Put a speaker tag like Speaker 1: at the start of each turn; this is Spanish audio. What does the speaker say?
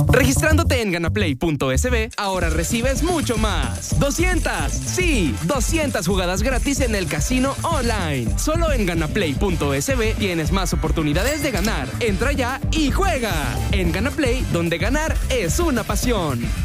Speaker 1: Registrándote en ganaplay.sb, ahora recibes mucho más. 200, sí, 200 jugadas gratis en el casino online. Solo en ganaplay.sb tienes más oportunidades de ganar. Entra ya y juega. En Ganaplay, donde ganar es una pasión.